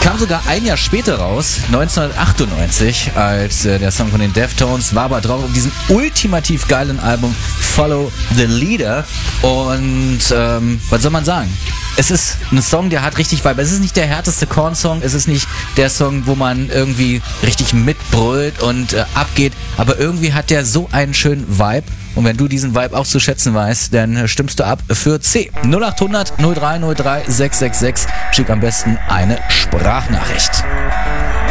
Kam sogar ein Jahr später raus, 1998, als der Song von den Deftones, war aber drauf auf diesem ultimativ geilen Album Follow the Leader. Und was soll man sagen? Es ist ein Song, der hat richtig Vibe. Es ist nicht der härteste Korn-Song, es ist nicht der Song, wo man irgendwie richtig mitbrüllt und abgeht, aber irgendwie hat der so einen schönen Vibe. Und wenn du diesen Vibe auch zu schätzen weißt, dann stimmst du ab für C. 0800 0303 666. Schick am besten eine Sprachnachricht.